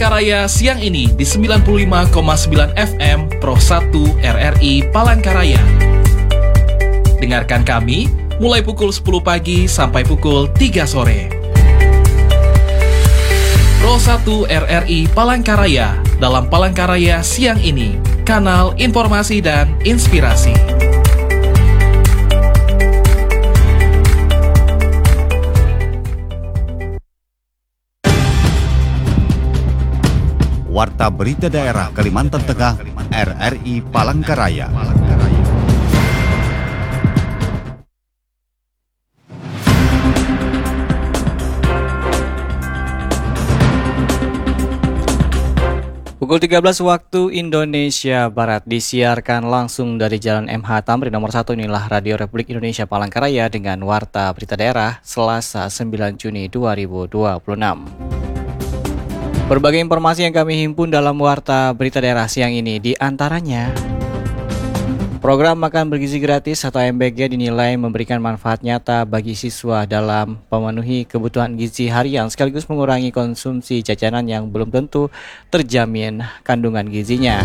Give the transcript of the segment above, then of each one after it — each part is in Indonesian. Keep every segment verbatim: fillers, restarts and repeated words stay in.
Palangkaraya siang ini di sembilan puluh lima koma sembilan F M Pro satu R R I Palangkaraya. Dengarkan kami mulai pukul sepuluh pagi sampai pukul tiga sore. Pro satu R R I Palangkaraya dalam Palangkaraya siang ini, kanal informasi dan inspirasi. Warta Berita Daerah Kalimantan Tengah R R I Palangkaraya. Pukul tiga belas waktu Indonesia Barat disiarkan langsung dari Jalan M H Tamrin nomor satu. Inilah Radio Republik Indonesia Palangkaraya dengan Warta Berita Daerah Selasa sembilan Juni dua ribu dua puluh enam. Berbagai informasi yang kami himpun dalam Warta Berita Daerah siang ini, di antaranya program makan bergizi gratis atau M B G dinilai memberikan manfaat nyata bagi siswa dalam memenuhi kebutuhan gizi harian sekaligus mengurangi konsumsi jajanan yang belum tentu terjamin kandungan gizinya.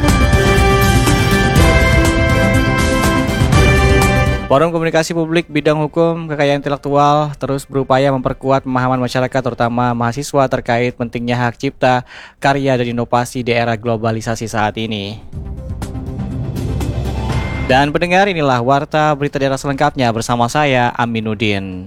Forum Komunikasi Publik Bidang Hukum Kekayaan Intelektual terus berupaya memperkuat pemahaman masyarakat terutama mahasiswa terkait pentingnya hak cipta, karya dan inovasi di era globalisasi saat ini. Dan pendengar, inilah Warta Berita Daerah selengkapnya bersama saya Aminuddin.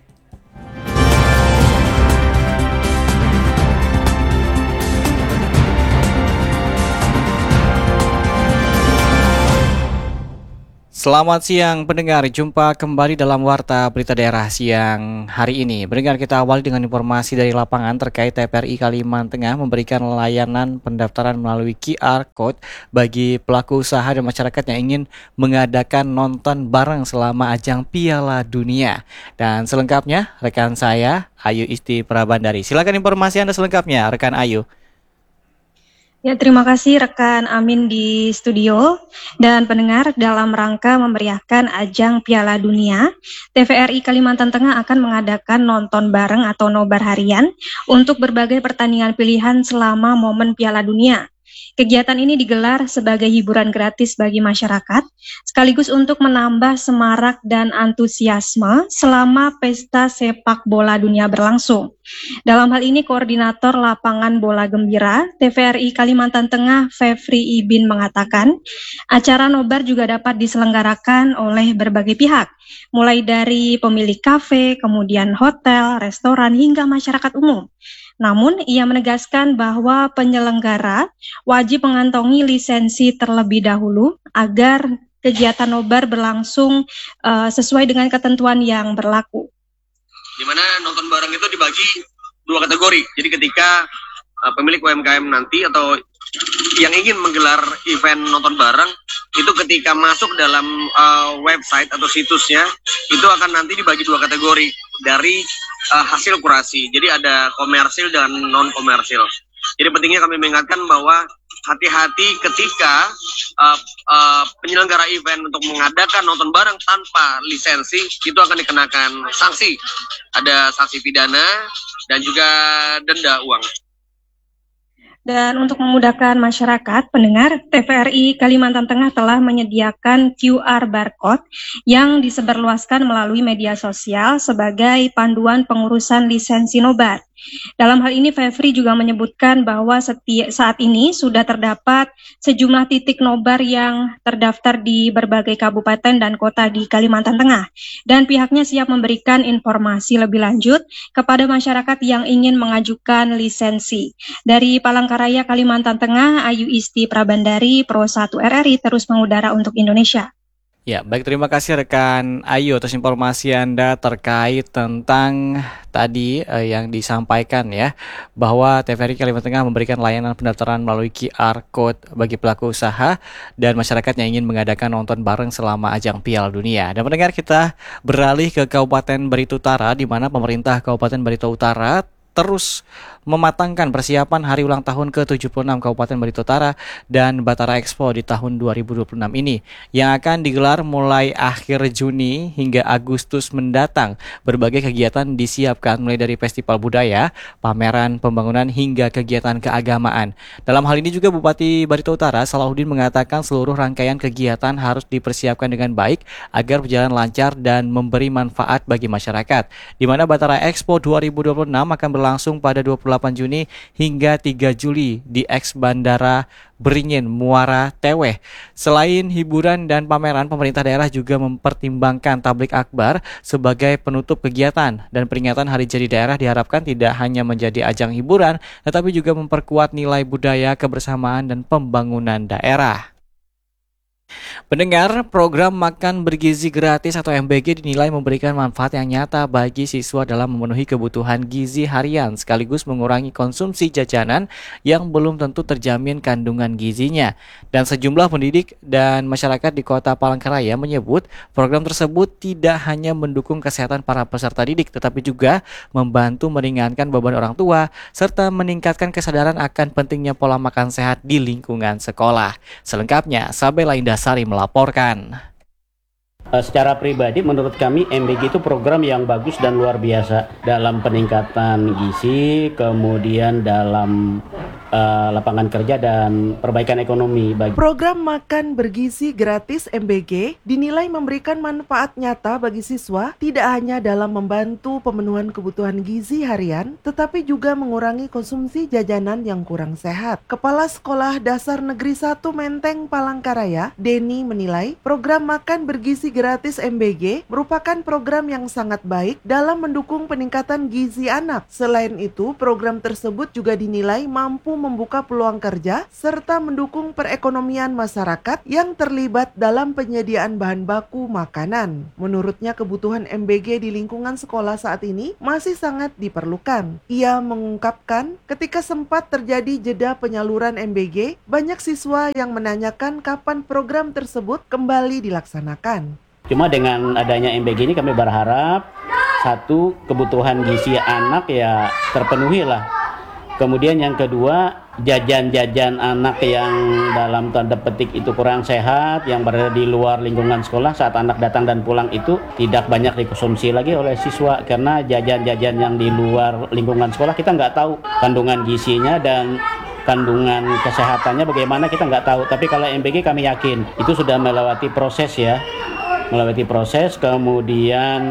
Selamat siang pendengar, jumpa kembali dalam Warta Berita Daerah siang hari ini. Pendengar, kita awali dengan informasi dari lapangan terkait T V R I Kalimantan Tengah memberikan layanan pendaftaran melalui Q R Code bagi pelaku usaha dan masyarakat yang ingin mengadakan nonton bareng selama ajang Piala Dunia. Dan selengkapnya rekan saya Ayu Isti Prabandari. Silakan informasi Anda selengkapnya rekan Ayu. Ya, terima kasih rekan Amin di studio dan pendengar. Dalam rangka memeriahkan ajang Piala Dunia, T V R I Kalimantan Tengah akan mengadakan nonton bareng atau nobar harian untuk berbagai pertandingan pilihan selama momen Piala Dunia. Kegiatan ini digelar sebagai hiburan gratis bagi masyarakat, sekaligus untuk menambah semarak dan antusiasme selama pesta sepak bola dunia berlangsung. Dalam hal ini, Koordinator Lapangan Bola Gembira T V R I Kalimantan Tengah, Fevri Ibin, mengatakan acara nobar juga dapat diselenggarakan oleh berbagai pihak, mulai dari pemilik kafe, kemudian hotel, restoran, hingga masyarakat umum. Namun, ia menegaskan bahwa penyelenggara wajib mengantongi lisensi terlebih dahulu agar kegiatan nobar berlangsung uh, sesuai dengan ketentuan yang berlaku. Di mana nonton bareng itu dibagi dua kategori. Jadi ketika uh, pemilik U M K M nanti atau yang ingin menggelar event nonton bareng, itu ketika masuk dalam uh, website atau situsnya, itu akan nanti dibagi dua kategori dari uh, hasil kurasi. Jadi ada komersil dan non komersil. Jadi pentingnya kami mengingatkan bahwa hati-hati ketika uh, uh, penyelenggara event untuk mengadakan nonton bareng tanpa lisensi, itu akan dikenakan sanksi. Ada sanksi pidana dan juga denda uang. Dan untuk memudahkan masyarakat pendengar, T V R I Kalimantan Tengah telah menyediakan Q R barcode yang disebarluaskan melalui media sosial sebagai panduan pengurusan lisensi nobar. Dalam hal ini, Fevri juga menyebutkan bahwa setiap saat ini sudah terdapat sejumlah titik nobar yang terdaftar di berbagai kabupaten dan kota di Kalimantan Tengah. Dan pihaknya siap memberikan informasi lebih lanjut kepada masyarakat yang ingin mengajukan lisensi. Dari Palangkaraya, Kalimantan Tengah, Ayu Isti Prabandari, Pro satu R R I terus mengudara untuk Indonesia. Ya, baik, terima kasih rekan Ayu atas informasi Anda terkait tentang tadi eh, yang disampaikan ya, bahwa T V R I Kalimantan Tengah memberikan layanan pendaftaran melalui Q R Code bagi pelaku usaha dan masyarakat yang ingin mengadakan nonton bareng selama ajang Piala Dunia. Dan mendengar, kita beralih ke Kabupaten Barito Utara, di mana pemerintah Kabupaten Barito Utara terus mematangkan persiapan hari ulang tahun ke tujuh puluh enam Kabupaten Barito Utara dan Batara Expo di tahun dua ribu dua puluh enam ini yang akan digelar mulai akhir Juni hingga Agustus mendatang. Berbagai kegiatan disiapkan mulai dari festival budaya, pameran pembangunan hingga kegiatan keagamaan. Dalam hal ini juga Bupati Barito Utara Salahuddin mengatakan seluruh rangkaian kegiatan harus dipersiapkan dengan baik agar berjalan lancar dan memberi manfaat bagi masyarakat. Di mana Batara Expo dua ribu dua puluh enam akan berlangsung pada dua puluh delapan Juni hingga tiga Juli di Eks Bandara Beringin, Muara Teweh. Selain hiburan dan pameran, pemerintah daerah juga mempertimbangkan tablik akbar sebagai penutup kegiatan, dan peringatan Hari Jadi Daerah diharapkan tidak hanya menjadi ajang hiburan, tetapi juga memperkuat nilai budaya, kebersamaan, dan pembangunan daerah. Pendengar, program makan bergizi gratis atau M B G dinilai memberikan manfaat yang nyata bagi siswa dalam memenuhi kebutuhan gizi harian sekaligus mengurangi konsumsi jajanan yang belum tentu terjamin kandungan gizinya. Dan sejumlah pendidik dan masyarakat di Kota Palangkaraya menyebut program tersebut tidak hanya mendukung kesehatan para peserta didik tetapi juga membantu meringankan beban orang tua serta meningkatkan kesadaran akan pentingnya pola makan sehat di lingkungan sekolah. Selengkapnya, Sabela Indasari melaporkan. Secara pribadi menurut kami M B G itu program yang bagus dan luar biasa dalam peningkatan gizi, kemudian dalam uh, lapangan kerja dan perbaikan ekonomi. Bagi program makan bergizi gratis M B G dinilai memberikan manfaat nyata bagi siswa tidak hanya dalam membantu pemenuhan kebutuhan gizi harian, tetapi juga mengurangi konsumsi jajanan yang kurang sehat. Kepala Sekolah Dasar Negeri satu Menteng Palangkaraya, Denny, menilai program makan bergizi gratis M B G merupakan program yang sangat baik dalam mendukung peningkatan gizi anak. Selain itu, program tersebut juga dinilai mampu membuka peluang kerja serta mendukung perekonomian masyarakat yang terlibat dalam penyediaan bahan baku makanan. Menurutnya, kebutuhan M B G di lingkungan sekolah saat ini masih sangat diperlukan. Ia mengungkapkan, ketika sempat terjadi jeda penyaluran M B G, banyak siswa yang menanyakan kapan program tersebut kembali dilaksanakan. Cuma dengan adanya M B G ini kami berharap satu, kebutuhan gizi anak ya terpenuhi lah. Kemudian yang kedua, jajan-jajan anak yang dalam tanda petik itu kurang sehat, yang berada di luar lingkungan sekolah saat anak datang dan pulang itu tidak banyak dikonsumsi lagi oleh siswa. Karena jajan-jajan yang di luar lingkungan sekolah kita nggak tahu kandungan gizinya dan kandungan kesehatannya bagaimana, kita nggak tahu. Tapi kalau M B G kami yakin itu sudah melewati proses ya. melewati proses kemudian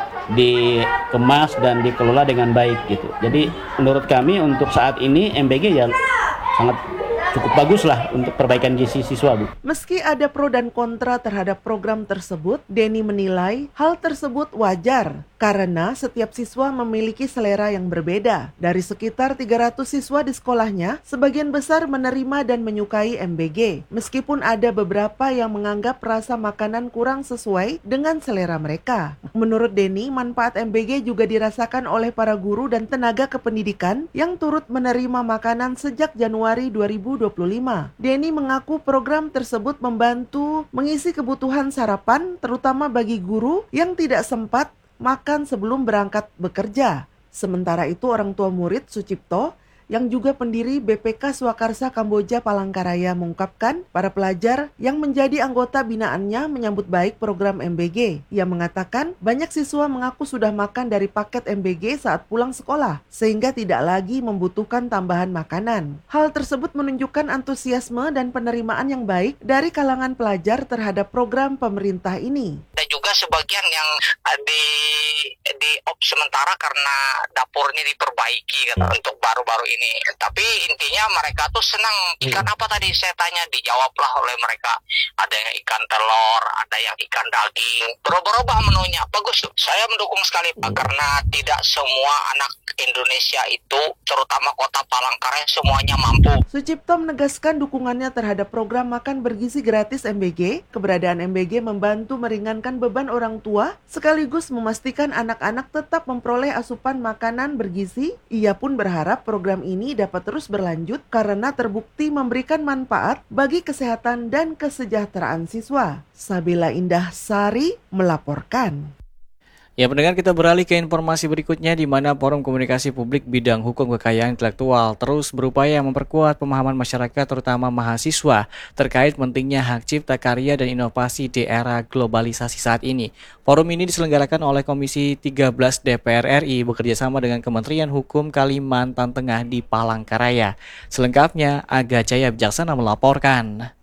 dikemas dan dikelola dengan baik gitu. Jadi menurut kami untuk saat ini M B G ya sangat cukup bagus lah untuk perbaikan gizi siswa, Bu. Meski ada pro dan kontra terhadap program tersebut, Denny menilai hal tersebut wajar karena setiap siswa memiliki selera yang berbeda. Dari sekitar tiga ratus siswa di sekolahnya, sebagian besar menerima dan menyukai M B G. Meskipun ada beberapa yang menganggap rasa makanan kurang sesuai dengan selera mereka. Menurut Denny, manfaat M B G juga dirasakan oleh para guru dan tenaga kependidikan yang turut menerima makanan sejak Januari dua ribu dua puluh lima. Denny mengaku program tersebut membantu mengisi kebutuhan sarapan, terutama bagi guru yang tidak sempat makan sebelum berangkat bekerja. Sementara itu, orang tua murid Sucipto yang juga pendiri B P K Swakarsa Kamboja Palangkaraya mengungkapkan para pelajar yang menjadi anggota binaannya menyambut baik program M B G. Ia mengatakan banyak siswa mengaku sudah makan dari paket M B G saat pulang sekolah sehingga tidak lagi membutuhkan tambahan makanan. Hal tersebut menunjukkan antusiasme dan penerimaan yang baik dari kalangan pelajar terhadap program pemerintah ini. Ada juga sebagian yang di di op sementara karena dapurnya diperbaiki gitu, untuk baru-baru ini. Tapi intinya mereka tuh senang. Ikan apa tadi saya tanya, dijawablah oleh mereka. Ada yang ikan telur, ada yang ikan daging. Berubah-ubah menunya. Bagus. Saya mendukung sekali Pak, karena tidak semua anak Indonesia itu, terutama kota Palangkaraya, semuanya mampu. Sucipto menegaskan dukungannya terhadap program makan bergizi gratis M B G. Keberadaan M B G membantu meringankan beban orang tua, sekaligus memastikan anak-anak tetap memperoleh asupan makanan bergizi. Ia pun berharap program ini dapat terus berlanjut karena terbukti memberikan manfaat bagi kesehatan dan kesejahteraan siswa. Sabela Indasari melaporkan. Ya, pendengar, kita beralih ke informasi berikutnya di mana Forum Komunikasi Publik Bidang Hukum Kekayaan Intelektual terus berupaya memperkuat pemahaman masyarakat terutama mahasiswa terkait pentingnya hak cipta karya dan inovasi di era globalisasi saat ini. Forum ini diselenggarakan oleh Komisi tiga belas D P R R I bekerjasama dengan Kementerian Hukum Kalimantan Tengah di Palangkaraya. Selengkapnya, Aga Jaya Bijaksana melaporkan.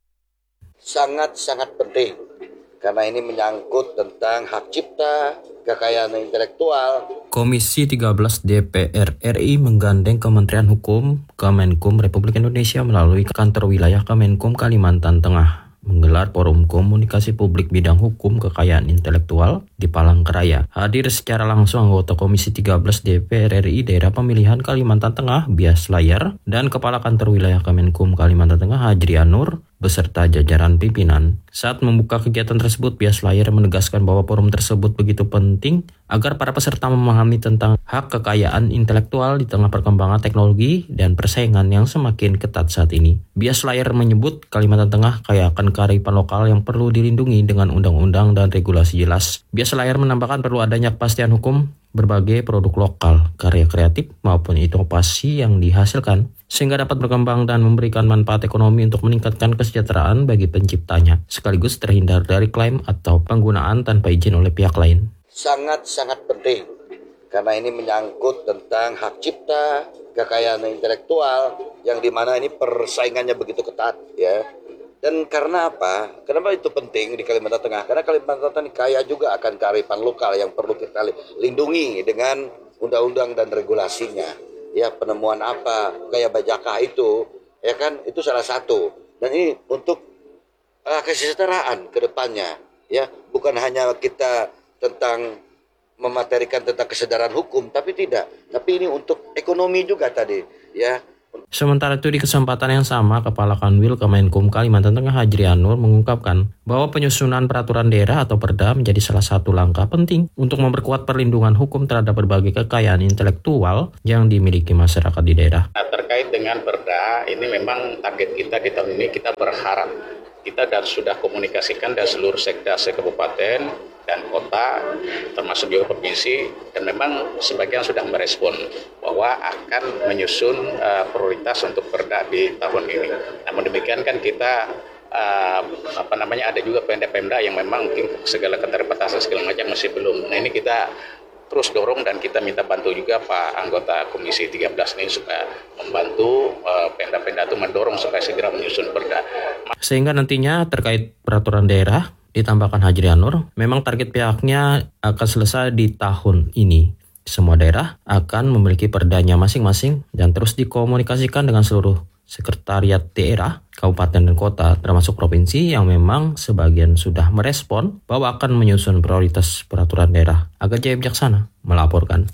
Sangat-sangat penting. Karena ini menyangkut tentang hak cipta, kekayaan intelektual. Komisi tiga belas D P R R I menggandeng Kementerian Hukum, Kemenkum Republik Indonesia melalui Kantor Wilayah Kemenkum Kalimantan Tengah menggelar Forum Komunikasi Publik Bidang Hukum Kekayaan Intelektual di Palangkaraya. Hadir secara langsung anggota Komisi tiga belas D P R R I Daerah Pemilihan Kalimantan Tengah, Bias Layar, dan Kepala Kantor Wilayah Kemenkum Kalimantan Tengah, Hajri Anur, beserta jajaran pimpinan. Saat membuka kegiatan tersebut, Bias Layar menegaskan bahwa forum tersebut begitu penting agar para peserta memahami tentang hak kekayaan intelektual di tengah perkembangan teknologi dan persaingan yang semakin ketat saat ini. Bias Layar menyebut Kalimantan Tengah kaya akan kearifan lokal yang perlu dilindungi dengan undang-undang dan regulasi jelas. Bias Layar menambahkan perlu adanya kepastian hukum berbagai produk lokal, karya kreatif maupun inovasi yang dihasilkan sehingga dapat berkembang dan memberikan manfaat ekonomi untuk meningkatkan kesejahteraan bagi penciptanya, sekaligus terhindar dari klaim atau penggunaan tanpa izin oleh pihak lain. Sangat-sangat penting, karena ini menyangkut tentang hak cipta, kekayaan intelektual, yang dimana ini persaingannya begitu ketat, ya. Dan karena apa? Kenapa itu penting di Kalimantan Tengah? Karena Kalimantan Tengah kaya juga akan kearifan lokal yang perlu kita lindungi dengan undang-undang dan regulasinya. Ya, penemuan apa kayak Bajaka itu, ya kan, itu salah satu. Dan ini untuk uh, kesejahteraan ke depannya, ya, bukan hanya kita tentang mematerikan tentang kesadaran hukum, tapi tidak, tapi ini untuk ekonomi juga tadi, ya. Sementara itu, di kesempatan yang sama, Kepala Kanwil Kemenkum Kalimantan Tengah, Hajri Anur, mengungkapkan bahwa penyusunan peraturan daerah atau Perda menjadi salah satu langkah penting untuk memperkuat perlindungan hukum terhadap berbagai kekayaan intelektual yang dimiliki masyarakat di daerah. Nah, terkait dengan Perda, ini memang target kita di tahun ini, kita berharap kita dan sudah komunikasikan dari seluruh sekda se-kabupaten dan kota, termasuk juga provinsi, dan memang sebagian sudah merespon bahwa akan menyusun uh, prioritas untuk Perda di tahun ini. Namun demikian kan kita uh, apa namanya ada juga pemda-pemda yang memang mungkin segala keterbatasan segala macam masih belum. Nah, ini kita terus dorong dan kita minta bantu juga Pak anggota Komisi tiga belas ini supaya membantu uh, pemda-pemda itu mendorong supaya segera menyusun Perda. Sehingga nantinya terkait peraturan daerah, ditambahkan Hajri Anur, memang target pihaknya akan selesai di tahun ini. Semua daerah akan memiliki perdanya masing-masing dan terus dikomunikasikan dengan seluruh sekretariat daerah, kabupaten dan kota, termasuk provinsi yang memang sebagian sudah merespon bahwa akan menyusun prioritas peraturan daerah. Aga Jaya Bijaksana melaporkan.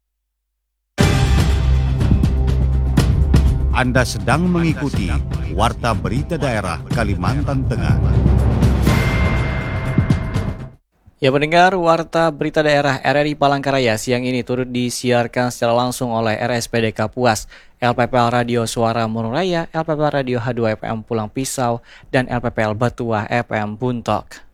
Anda sedang mengikuti Warta Berita Daerah Kalimantan Tengah. Ya, pendengar, Warta Berita Daerah R R I Palangkaraya siang ini turut disiarkan secara langsung oleh R S P D Kapuas, L P P L Radio Suara Mururaya, L P P L Radio H dua F M Pulang Pisau, dan L P P L Batua F M Buntok.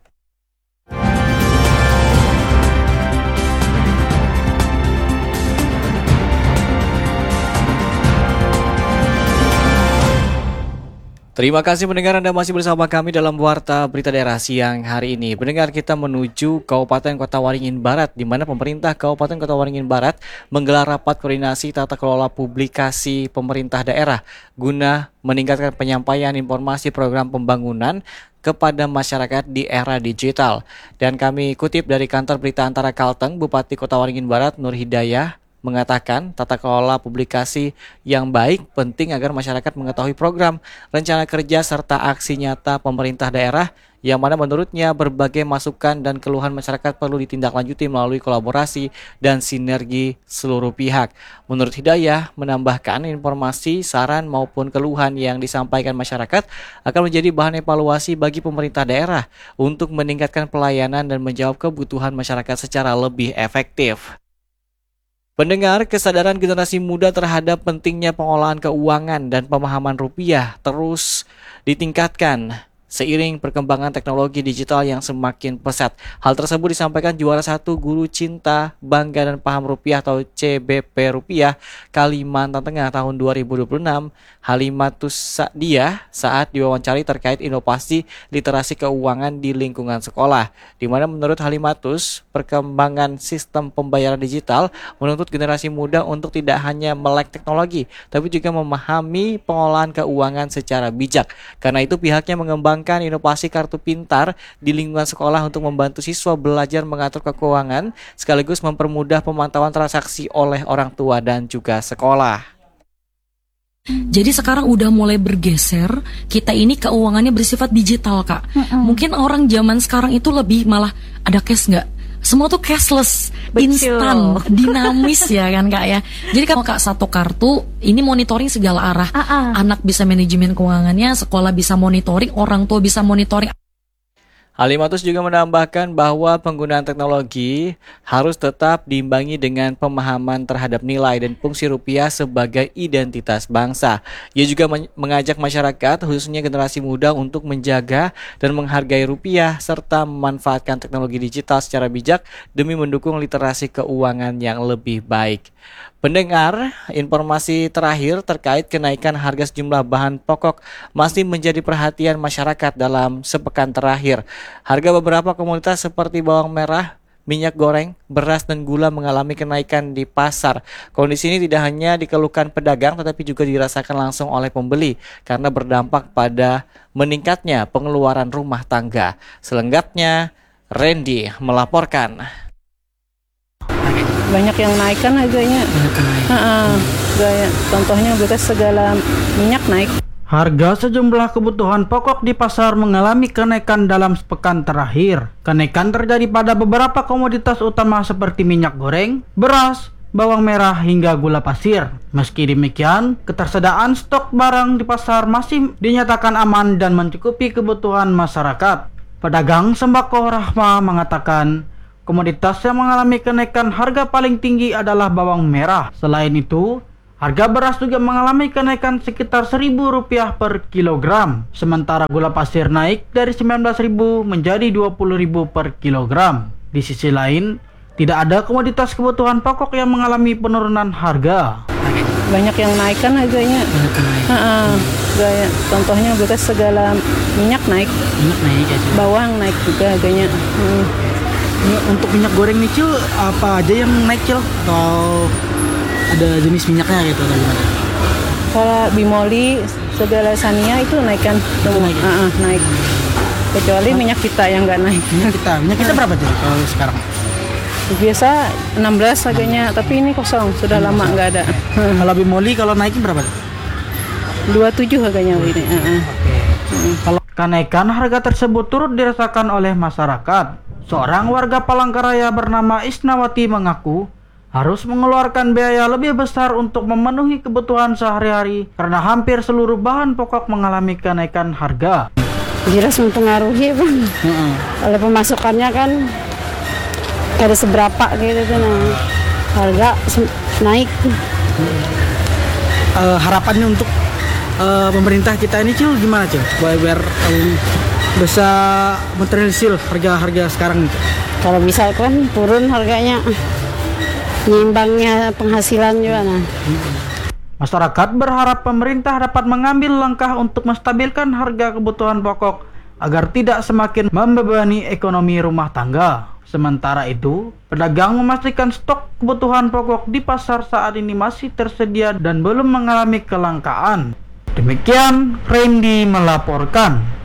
Terima kasih pendengar, Anda masih bersama kami dalam Warta Berita Daerah siang hari ini. Pendengar, kita menuju Kabupaten Kota Waringin Barat, di mana pemerintah Kabupaten Kota Waringin Barat menggelar rapat koordinasi tata kelola publikasi pemerintah daerah guna meningkatkan penyampaian informasi program pembangunan kepada masyarakat di era digital. Dan kami kutip dari Kantor Berita Antara Kalteng, Bupati Kota Waringin Barat Nur Hidayah mengatakan tata kelola publikasi yang baik penting agar masyarakat mengetahui program, rencana kerja, serta aksi nyata pemerintah daerah yang mana menurutnya berbagai masukan dan keluhan masyarakat perlu ditindaklanjuti melalui kolaborasi dan sinergi seluruh pihak. Menurut Hidayah, menambahkan informasi, saran maupun keluhan yang disampaikan masyarakat akan menjadi bahan evaluasi bagi pemerintah daerah untuk meningkatkan pelayanan dan menjawab kebutuhan masyarakat secara lebih efektif. Pendengar, kesadaran generasi muda terhadap pentingnya pengolahan keuangan dan pemahaman rupiah terus ditingkatkan seiring perkembangan teknologi digital yang semakin pesat. Hal tersebut disampaikan juara satu Guru Cinta, Bangga dan Paham Rupiah atau C B P Rupiah Kalimantan Tengah tahun dua ribu dua puluh enam, Halimatus Sa'diah, saat diwawancari terkait inovasi literasi keuangan di lingkungan sekolah, di mana menurut Halimatus, perkembangan sistem pembayaran digital menuntut generasi muda untuk tidak hanya melek teknologi, tapi juga memahami pengolahan keuangan secara bijak. Karena itu pihaknya mengembangkan inovasi kartu pintar di lingkungan sekolah untuk membantu siswa belajar mengatur keuangan sekaligus mempermudah pemantauan transaksi oleh orang tua dan juga sekolah. Jadi sekarang udah mulai bergeser, kita ini keuangannya bersifat digital, Kak. Mm-mm. Mungkin orang zaman sekarang itu lebih malah ada cash nggak? Semua tuh cashless, instan, dinamis ya kan Kak ya. Jadi kalau Kak satu kartu, ini monitoring segala arah. Uh-uh. Anak bisa manajemen keuangannya, sekolah bisa monitoring, orang tua bisa monitoring. Halimatus juga menambahkan bahwa penggunaan teknologi harus tetap diimbangi dengan pemahaman terhadap nilai dan fungsi rupiah sebagai identitas bangsa. Ia juga men- mengajak masyarakat, khususnya generasi muda, untuk menjaga dan menghargai rupiah serta memanfaatkan teknologi digital secara bijak demi mendukung literasi keuangan yang lebih baik. Pendengar, informasi terakhir terkait kenaikan harga sejumlah bahan pokok masih menjadi perhatian masyarakat dalam sepekan terakhir. Harga beberapa komoditas seperti bawang merah, minyak goreng, beras, dan gula mengalami kenaikan di pasar. Kondisi ini tidak hanya dikeluhkan pedagang tetapi juga dirasakan langsung oleh pembeli karena berdampak pada meningkatnya pengeluaran rumah tangga. Selengkapnya, Randy melaporkan. Banyak yang naikkan harganya. Ha-ha, gaya. Contohnya beras segala minyak naik. Harga sejumlah kebutuhan pokok di pasar mengalami kenaikan dalam sepekan terakhir. Kenaikan terjadi pada beberapa komoditas utama seperti minyak goreng, beras, bawang merah hingga gula pasir. Meski demikian, ketersediaan stok barang di pasar masih dinyatakan aman dan mencukupi kebutuhan masyarakat. Pedagang sembako Rahma mengatakan, komoditas yang mengalami kenaikan harga paling tinggi adalah bawang merah. Selain itu, harga beras juga mengalami kenaikan sekitar seribu rupiah per kilogram. Sementara gula pasir naik dari sembilan belas ribu menjadi dua puluh ribu per kilogram. Di sisi lain, tidak ada komoditas kebutuhan pokok yang mengalami penurunan harga. Banyak yang naikkan harganya. Ha-ha, gaya. Contohnya beras segala minyak naik. Minyak naik ya. Bawang naik juga harganya. Hmm. Ini untuk minyak goreng nih Cil, apa aja yang naik Cil? Atau ada jenis minyaknya gitu atau gimana? Kalau bimoli, segala sania itu naikkan. Itu naik, ya? uh-uh, naik. Kecuali nah, minyak kita yang nggak naik. Minyak kita, minyak kita berapa Cil kalau sekarang? Biasa enam belas harganya, hmm. tapi ini kosong, sudah hmm. lama nggak ada. Kalau bimoli kalau naikin berapa? dua puluh tujuh harganya ini. Uh-uh. Oke. Hmm. Kalau kenaikan harga tersebut turut dirasakan oleh masyarakat. Seorang warga Palangkaraya bernama Isnawati mengaku harus mengeluarkan biaya lebih besar untuk memenuhi kebutuhan sehari-hari karena hampir seluruh bahan pokok mengalami kenaikan harga. Jelas mempengaruhi Bang. Mm-hmm. Oleh pemasukannya kan ada seberapa gitu kan, harga naik. Uh, harapannya untuk uh, pemerintah kita ini Cil gimana Cil? Biar, biar um, bisa menetralisir harga-harga sekarang itu. Kalau misalkan turun harganya, nyimbangnya penghasilan juga nah. Masyarakat berharap pemerintah dapat mengambil langkah untuk menstabilkan harga kebutuhan pokok agar tidak semakin membebani ekonomi rumah tangga. Sementara itu, pedagang memastikan stok kebutuhan pokok di pasar saat ini masih tersedia dan belum mengalami kelangkaan. Demikian Randy melaporkan.